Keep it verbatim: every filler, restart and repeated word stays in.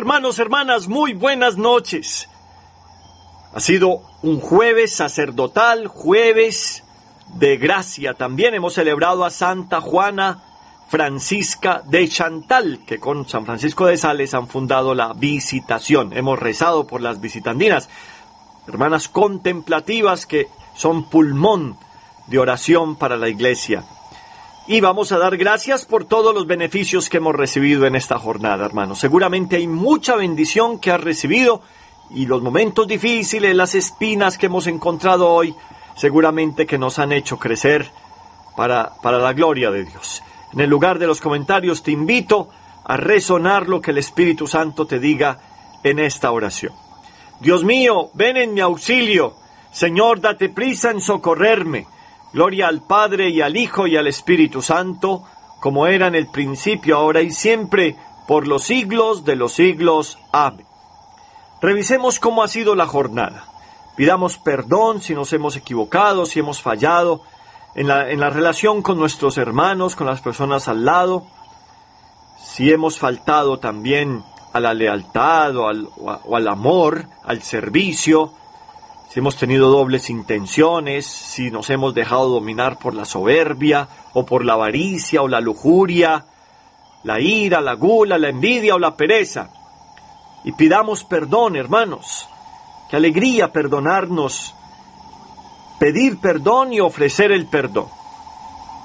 Hermanos, hermanas, muy buenas noches. Ha sido un jueves sacerdotal, jueves de gracia. También hemos celebrado a Santa Juana Francisca de Chantal, que con San Francisco de Sales han fundado la Visitación. Hemos rezado por las visitandinas, hermanas contemplativas que son pulmón de oración para la Iglesia. Y vamos a dar gracias por todos los beneficios que hemos recibido en esta jornada, hermanos. Seguramente hay mucha bendición que has recibido y los momentos difíciles, las espinas que hemos encontrado hoy, seguramente que nos han hecho crecer para, para la gloria de Dios. En el lugar de los comentarios te invito a resonar lo que el Espíritu Santo te diga en esta oración. Dios mío, ven en mi auxilio. Señor, date prisa en socorrerme. Gloria al Padre y al Hijo y al Espíritu Santo, como era en el principio, ahora y siempre, por los siglos de los siglos. Amén. Revisemos cómo ha sido la jornada. Pidamos perdón si nos hemos equivocado, si hemos fallado en la, en la relación con nuestros hermanos, con las personas al lado, si hemos faltado también a la lealtad o al, o a, o al amor, al servicio, si hemos tenido dobles intenciones, si nos hemos dejado dominar por la soberbia, o por la avaricia, o la lujuria, la ira, la gula, la envidia o la pereza. Y pidamos perdón, hermanos. Qué alegría perdonarnos, pedir perdón y ofrecer el perdón.